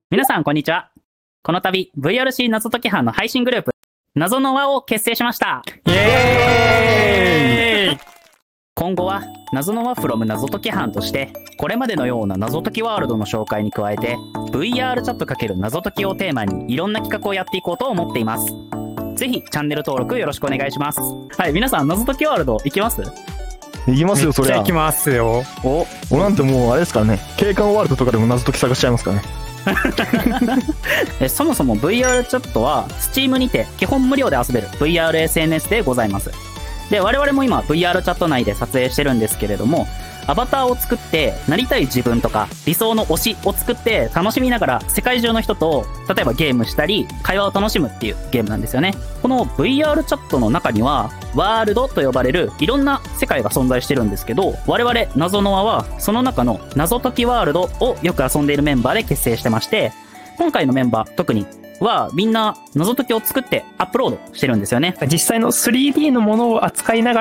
皆さんこんにちは。この度 VRC 謎解き班の配信グループ謎の輪を結成しました。 イエーイ。 今後は謎の輪 from 謎解き班としてこれまでのような謎解きワールドの紹介に加えて VR チャット×謎解きをテーマにいろんな企画をやっていこうと思っています。ぜひチャンネル登録よろしくお願いします。はい、皆さん謎解きワールド行きます？ 行きますよ、そりゃ。 行きますよ。 俺なんてもうあれですからね、景観ワールドとかでも謎解き探しちゃいますからね。 そもそも VR チャットは Steam にて基本無料で遊べる VRSNS でございます。で、我々も今 VR チャット内で撮影してるんですけれども、アバターを作ってなりたい自分とか理想の推しを作って楽しみながら世界中の人と例えばゲームしたり会話を楽しむっていうゲームなんですよね。この VR チャットの中にはワールドと呼ばれるいろんな世界が存在してるんですけど、我々謎の輪はその中の謎解きワールドをよく遊んでいるメンバーで結成してまして、今回のメンバー特にはみんな謎解きを作ってアップロードしてるんですよね。 実際の 3D のものを扱いなが